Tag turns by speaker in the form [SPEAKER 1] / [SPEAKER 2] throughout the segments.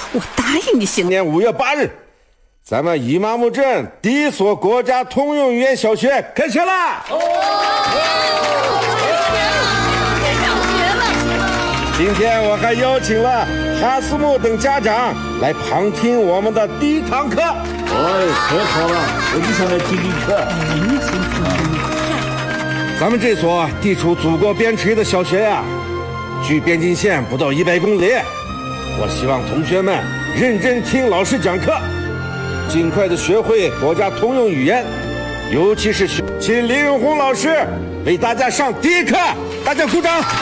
[SPEAKER 1] 我答应你行。
[SPEAKER 2] 今年5月8日，咱们伊玛目镇第一所国家通用语言小学开学了。今天我还邀请了哈斯木等家长来旁听我们的第一堂课。
[SPEAKER 3] 太好了，我就想来听听课。
[SPEAKER 2] 咱们这所地处祖国边陲的小学呀，距边境线不到100公里。我希望同学们认真听老师讲课，尽快的学会国家通用语言，尤其是请李永红老师为大家上第一课，大家鼓掌。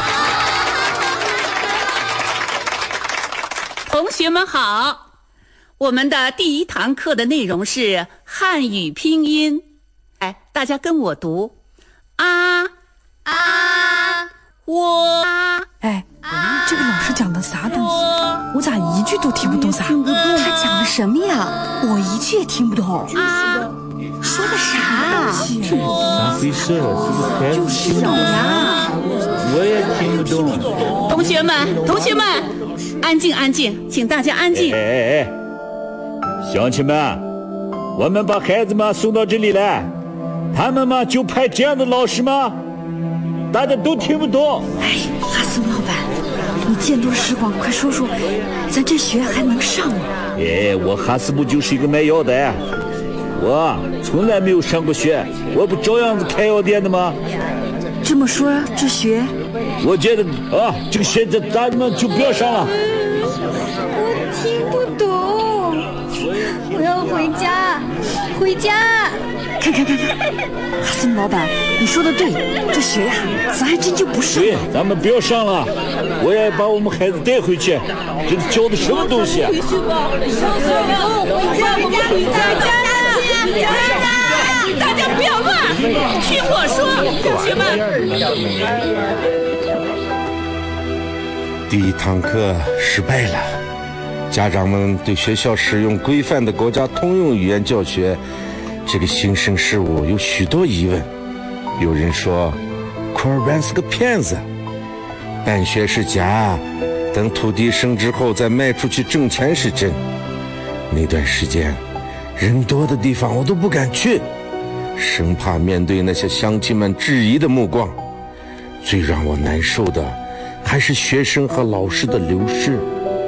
[SPEAKER 1] 同学们好，我们的第一堂课的内容是汉语拼音。大家跟我读啊啊我。
[SPEAKER 4] 这个老师讲的啥东西？我咋一句都听不懂啥？
[SPEAKER 5] 他讲的什么呀？
[SPEAKER 4] 我一句也听不懂。
[SPEAKER 5] 说的啥？
[SPEAKER 3] 咋回事？是不是孩子听不懂
[SPEAKER 5] 呀？
[SPEAKER 3] 我也听不懂。
[SPEAKER 1] 同学们，安静，请大家安静。
[SPEAKER 3] 乡亲们，我们把孩子们送到这里来，他们嘛就派这样的老师吗？大家都听不懂。
[SPEAKER 4] 哈斯木老板，你见多识广，快说说，咱这学还能上吗？
[SPEAKER 3] 我哈斯木就是一个卖药的，我从来没有上过学，我不照样子开药店的吗？
[SPEAKER 4] 这么说，这学，
[SPEAKER 3] 我觉得这个学咱们就不要上了。
[SPEAKER 5] 我听不懂，我要回家。
[SPEAKER 4] 看，哈斯木老板，你说的对，这学呀，咱还真就不上。
[SPEAKER 3] 对，咱们不要上了，我也把我们孩子带回去，这教的什么东西？
[SPEAKER 5] 回家，
[SPEAKER 1] 大家不要乱，听我说，同学们。
[SPEAKER 2] 第一堂课失败了，家长们对学校使用规范的国家通用语言教学这个新生事物有许多疑问。有人说库尔班是个骗子，办学是假，等土地升值后再卖出去挣钱是真。那段时间人多的地方我都不敢去，生怕面对那些乡亲们质疑的目光。最让我难受的还是学生和老师的流失。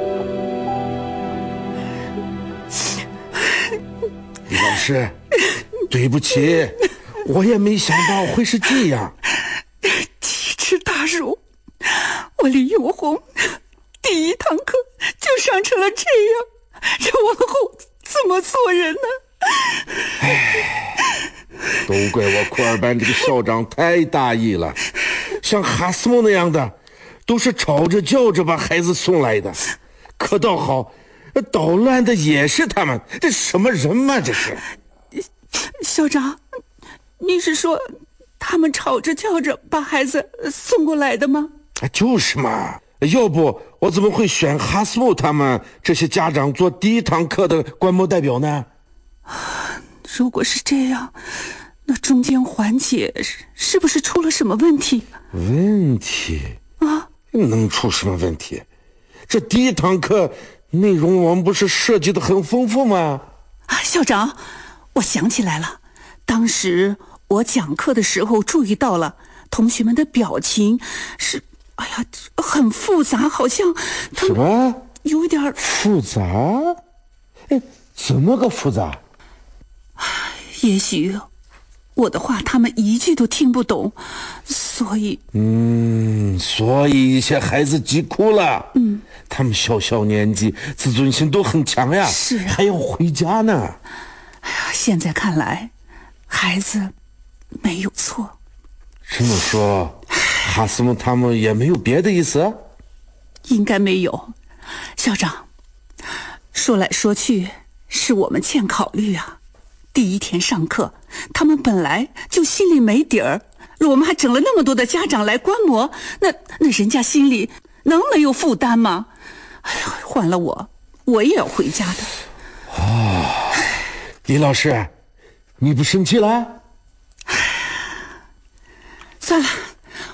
[SPEAKER 2] 李老师，对不起，我也没想到会是这样。
[SPEAKER 4] 奇耻大辱，我李永红第一堂课就上成了这样，这往后怎么做人呢？
[SPEAKER 2] 都怪我库尔班这个校长太大意了，像哈斯木那样的都是吵着叫着把孩子送来的，可倒好，捣乱的也是他们，这什么人嘛这是。
[SPEAKER 4] 校长，你是说他们吵着叫着把孩子送过来的吗？
[SPEAKER 2] 就是嘛，要不我怎么会选哈斯木他们这些家长做第一堂课的观摩代表呢？
[SPEAKER 4] 如果是这样，那中间环节是不是出了什么问题？
[SPEAKER 2] 问题能出什么问题？这第一堂课内容我们不是设计的很丰富吗？
[SPEAKER 4] 校长，我想起来了，当时我讲课的时候注意到了同学们的表情是，很复杂，好像他们
[SPEAKER 2] 什么
[SPEAKER 4] 有点
[SPEAKER 2] 复杂？怎么个复杂？
[SPEAKER 4] 也许我的话他们一句都听不懂，所以
[SPEAKER 2] 一些孩子急哭了。他们小年纪自尊心都很强呀，
[SPEAKER 4] 是啊，
[SPEAKER 2] 还要回家呢。
[SPEAKER 4] 现在看来孩子没有错。
[SPEAKER 2] 这么说哈斯木他们也没有别的意思？
[SPEAKER 4] 应该没有。校长，说来说去是我们欠考虑啊。第一天上课，他们本来就心里没底儿，我们还整了那么多的家长来观摩，那人家心里能没有负担吗？换了我也要回家的。
[SPEAKER 2] 李老师，你不生气了？
[SPEAKER 4] 算了，